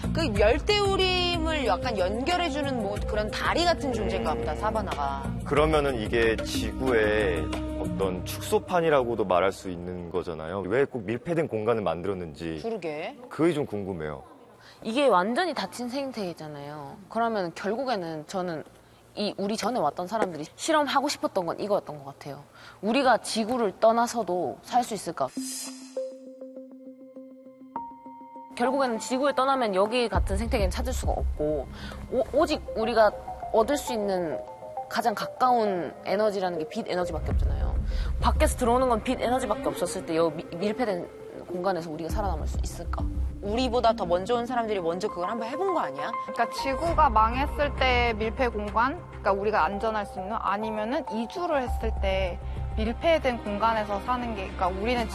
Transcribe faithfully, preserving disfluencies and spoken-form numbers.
그 열대우림을 약간 연결해주는 뭐 그런 다리 같은 존재인가 보다, 사바나가. 그러면은 이게 지구의 어떤 축소판이라고도 말할 수 있는 거잖아요. 왜 꼭 밀폐된 공간을 만들었는지. 그러게. 그게 좀 궁금해요. 이게 완전히 닫힌 생태계잖아요. 그러면 결국에는 저는 이 우리 전에 왔던 사람들이 실험하고 싶었던 건 이거였던 것 같아요. 우리가 지구를 떠나서도 살 수 있을까? 결국에는 지구를 떠나면 여기 같은 생태계는 찾을 수가 없고 오, 오직 우리가 얻을 수 있는 가장 가까운 에너지라는 게 빛 에너지밖에 없잖아요. 밖에서 들어오는 건 빛 에너지밖에 없었을 때 여기 밀폐된 공간에서 우리가 살아남을 수 있을까? 우리보다 더 먼저 온 사람들이 먼저 그걸 한번 해본 거 아니야? 그러니까 지구가 망했을 때 밀폐 공간, 그러니까 우리가 안전할 수 있는, 아니면은 이주를 했을 때 밀폐된 공간에서 사는 게, 그러니까 우리는